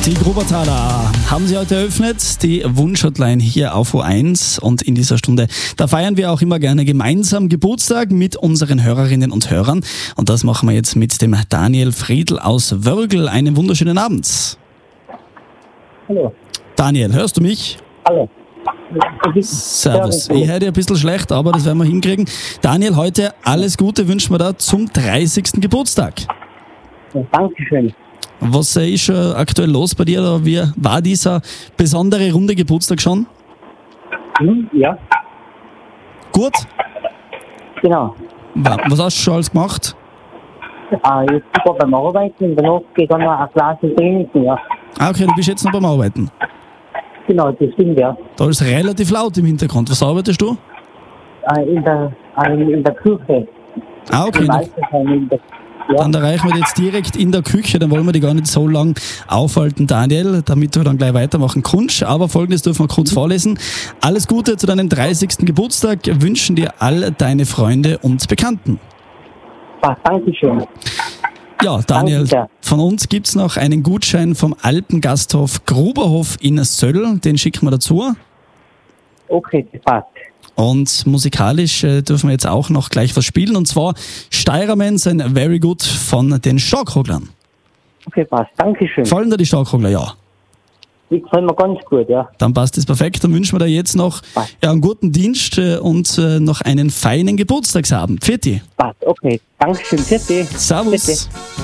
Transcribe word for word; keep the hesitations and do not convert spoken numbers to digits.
Die Grubertaler haben sie heute eröffnet, die Wunschhotline hier auf O eins, und in dieser Stunde, da feiern wir auch immer gerne gemeinsam Geburtstag mit unseren Hörerinnen und Hörern, und das machen wir jetzt mit dem Daniel Friedl aus Wörgl. Einen wunderschönen Abend. Hallo. Daniel, hörst du mich? Hallo. Servus. Ich höre dir ein bisschen schlecht, aber das werden wir hinkriegen. Daniel, heute alles Gute wünschen wir da zum dreißigsten Geburtstag. Ja, Dankeschön. Was äh, ist äh, aktuell los bei dir? Oder wie war dieser besondere runde Geburtstag schon? Hm, ja, Gut? genau. Wa- Was hast du schon alles gemacht? Ah, jetzt bin ich beim Arbeiten und danach gehe ich dann noch ein Glas im Training. Ja. Ah, okay, du bist jetzt noch beim Arbeiten. Genau, das stimmt, ja. Da ist relativ laut im Hintergrund. Was arbeitest du? Ah, in, der, ah, in, in der Küche. Ah, okay. Im Dann, Altersheim in der, ja. dann erreichen wir jetzt direkt in der Küche. Dann wollen wir die gar nicht so lang aufhalten, Daniel, damit du dann gleich weitermachen kannst. Aber Folgendes dürfen wir kurz vorlesen. Alles Gute zu deinem dreißigsten Geburtstag wünschen dir all deine Freunde und Bekannten. Ah, Dankeschön. Ja, Daniel, Danke sehr. von uns gibt es noch einen Gutschein vom Alpengasthof Gruberhof in Söll. Den schicken wir dazu. Okay, das passt. Und musikalisch äh, dürfen wir jetzt auch noch gleich was spielen. Und zwar Steirerman sein Very Good von den Starkroglern. Okay, passt. Dankeschön. Fallen dir die Starkrogler? Ja. Die gefallen mir ganz gut, ja. Dann passt das perfekt. Dann wünschen wir dir jetzt noch Passt. ja, einen guten Dienst äh, und äh, noch einen feinen Geburtstagsabend. Pfiat. Passt, okay. Dankeschön. Vierte. Servus. Bitte.